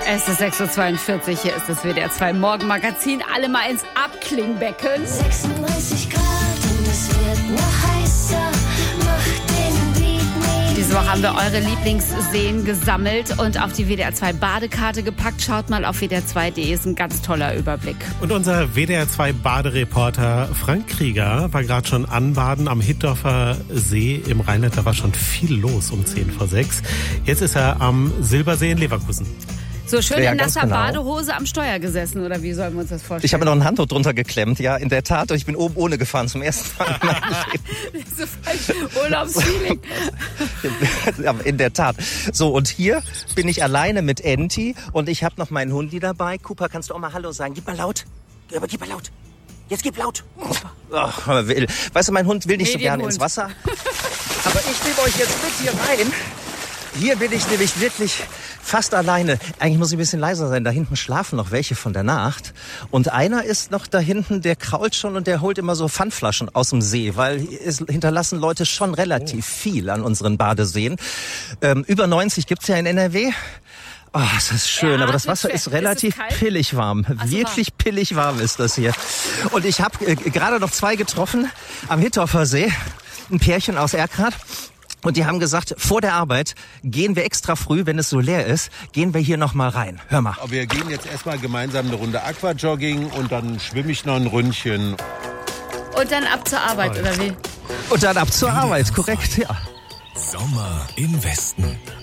Es ist 6.42 Uhr, hier ist das WDR 2 Morgenmagazin. Alle mal ins Abklingbecken. 36 Grad und es wird noch heißer. Macht den Beat nie. Diese Woche haben wir eure Lieblingsseen gesammelt und auf die WDR 2 Badekarte gepackt. Schaut mal auf WDR2.de, ist ein ganz toller Überblick. Und unser WDR 2 Badereporter Frank Krieger war gerade schon anbaden am Hittorfer See im Rheinland. Da war schon viel los um 6:10. Jetzt ist er am Silbersee in Leverkusen. So schön Ja, in ganz nasser genau. Badehose am Steuer gesessen, oder wie sollen wir uns das vorstellen? Ich habe mir noch ein Handtuch drunter geklemmt, ja, in der Tat. Und ich bin oben ohne gefahren zum ersten Mal in meinem Leben. So falsch Urlaubsfeeling. Ja, in der Tat. So, und hier bin ich alleine mit Enti und ich habe noch meinen Hundi dabei. Cooper, kannst du auch mal Hallo sagen? Gib mal laut. Aber gib mal laut. Jetzt gib laut. Ach, weißt du, mein Hund will nicht so gerne ins Wasser. Aber ich nehme euch jetzt mit hier rein. Hier bin ich nämlich wirklich fast alleine. Eigentlich muss ich ein bisschen leiser sein. Da hinten schlafen noch welche von der Nacht. Und einer ist noch da hinten, der krault schon und der holt immer so Pfandflaschen aus dem See. Weil es hinterlassen Leute schon relativ viel an unseren Badeseen. Über 90 gibt's ja in NRW. Oh, das ist schön, aber das Wasser ist relativ pillig warm. Wirklich pillig warm ist das hier. Und ich habe gerade noch 2 getroffen am Hittorfer See. Ein Pärchen aus Erkrath. Und die haben gesagt, vor der Arbeit gehen wir extra früh, wenn es so leer ist, gehen wir hier noch mal rein. Hör mal. Aber wir gehen jetzt erstmal gemeinsam eine Runde Aquajogging und dann schwimme ich noch ein Ründchen. Und dann ab zur Arbeit, oder wie? Und dann ab zur Arbeit, korrekt, ja. Sommer im Westen.